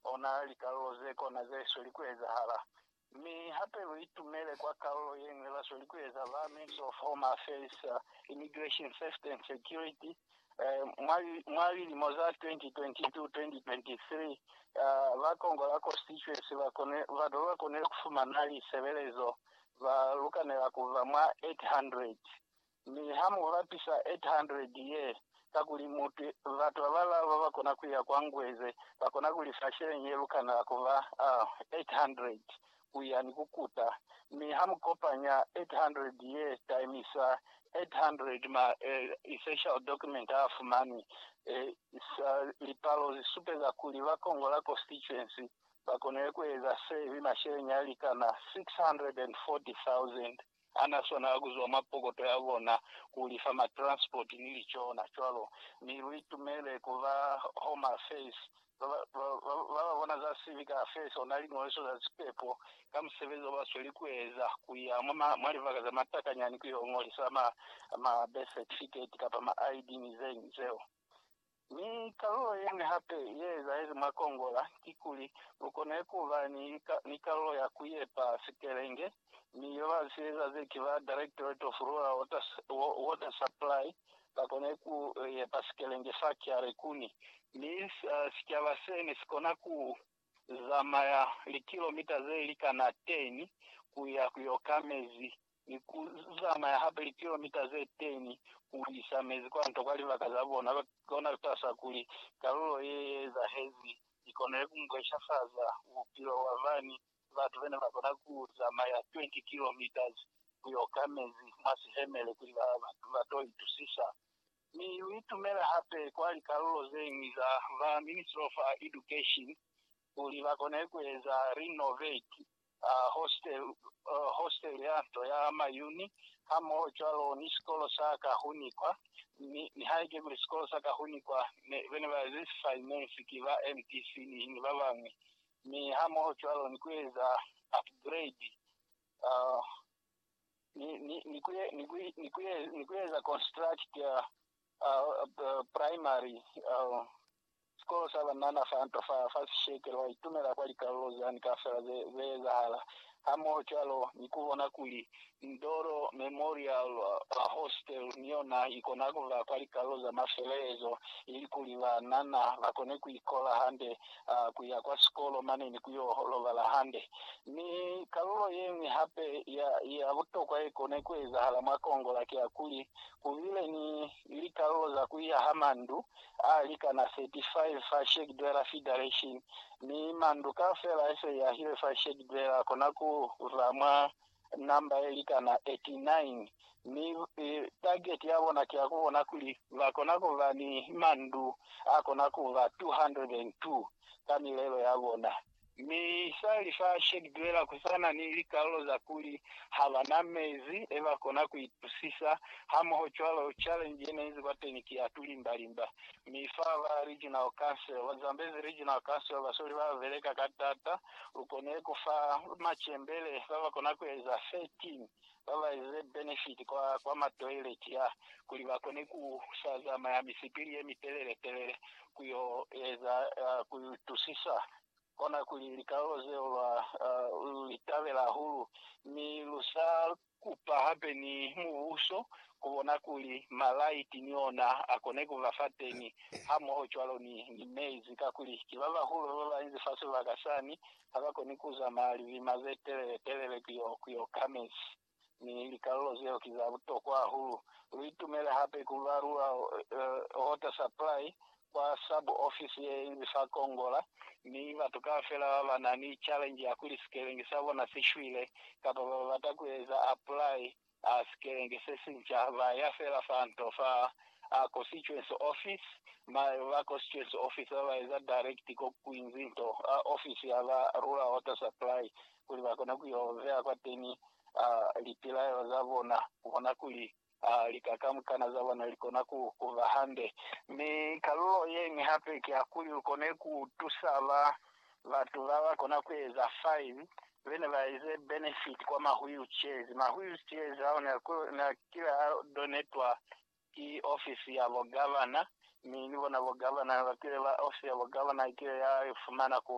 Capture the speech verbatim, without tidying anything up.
ona likaloze kona zeso likweza hala mi hape witumele kwa kaulo yenye laso likweza la Ministry of Home Affairs, uh, Immigration Safety and Security uh, mwali mwali limoza twenty twenty-two twenty twenty-three uh, la Kongo la constituency la kone vadola kone kufuma nali sevelezo va lukane la kuva mwa eight hundred ni hamu vapisa eight hundred ye kakuli mutu vatu avala vava kona kuya kwangweze vakona kulifashele nye lukane la kuva uh, eight hundred kuya ni kukuta ni hamu kopanya eight hundred ye times uh, eight hundred ma uh, essential document afu mani uh, is, uh, lipalo super za kuliva Kongo la constituency bakone kweza save mashere nyali kana six hundred forty thousand anasona aguzwa mapogoto yabona kulifa ma transport nilichona chwalo ni witumele kuva Home Affairs vava vona za civic affairs onali ngoleso za sipepo kamsevezo basweli kweza kuya mama mwali vaka za mataka nyani kuyongoli sama ma birth certificate kapa ma I D ni zengi zeo ni kalo yene hape yeza hizi makongola kikuli ukone kuva ni, ni kalo ya kuyepa sikelenge ni yowa seza zekiva Directorate of Rural Water, Water Supply bakone ku yepa sikelenge faki ya rekuni ni uh, sikiava sene sikona ku zama ya li kilomita ze lika na teni kuya kuyokamezi ni kuzama ya hapa li kilomita ze teni kuisa mezi kwa ntokali vakazabona kona tasa kuli kalulo ye za hezi ikone kungwesha faza upilo wavani vatu vene vakona kuzama ya twenty kilometers kuyokamezi masihemele kuli vatoi tusisa ni witumela hape kwali kalulo zengi za va Ministry of Education kuli vakone kweza renovate uh, hostel uh, hostel yato ya mayuni hamo chalo ni skolo saka hunikwa ni, ni haike kuli skolo saka hunikwa vene vazi finance kiva M T C ni ni vavangi ni hamo chalo ni kweza upgrade uh, ni ni ni kuye ni kuye ni kuye ni kweza construct uh, uh, uh, primary uh, skolo saba nana fanto fa fa sheke wa itumela kwa likaloza nikafera ze ze hala hamo chalo nikubona kuli Ndoro Memorial uh, Hostel niona ikona kuva kwa likaloza mafelezo ili kuliva nana bakone kuikola hande uh, kuya kwa skolo mane ni kuyo holova la hande ni kalolo yengi hape ya ya buto kwa ikone kweza hala makongo la kia kuli kuvile ni ili kaloza kuya hamandu alika na thirty-five fashek dwela federation ni mandu kafela ese ya hile fashek dwela konaku rama namba elika na eighty-nine ni e, target yabo na kia kuona kuli vakonako vani mandu akonako va two hundred two kani lelo yabona mi sali fa shek dwela kusana ni likalo za kuli havana mezi eva kona kuitusisa hamo hochwalo challenge yene hizi bate ni kiatuli mbalimba mi fa regional council wazambezi regional council wasori wa veleka katata ukone kufa machembele baba kona kueza thirteen baba ize benefit kwa kwa ma toilet ya kuli bakone kusaza ma misipiri emitelele telele kuyo eza uh, kuitusisa kona kulikaloze wa uh, litavela hulu ni lusa kupa hape ni muuso kubona kuli malaiti niona akone kuvafateni hamo hochwalo ni, ni mezi kakuli kibaba hulu baba inzi faso vakasani habako nikuza mali vimaze tele tele kuyo kuyo kamesi ni likaloze kizabuto kwa hulu uitumele hape kuvarua uh, water supply kwa sub office ye inzi fa Kongola ni vatuka fela wana ni challenge ya kuli scaling savo na sishwile kapa vatakuweza apply uh, scaling sesincha va ya fela fanto fa uh, constituency office ma va constituency office va eza direct ko kuinzinto uh, office ya va rural water supply kuli vakona kuyovea kwa teni uh, lipila ya zavona kuona kuli Uh, likakamkana za wana likona ku kuvahande ni kalulo yengi hape kia kuli ukone kutusala vatu vawa kona kweza five vene vaize benefit kwa ma wheelchairs ma wheelchairs hao na kila donetwa ki office ya governor ni nivo na governor wakile wa office ya governor ikile ya fumana ku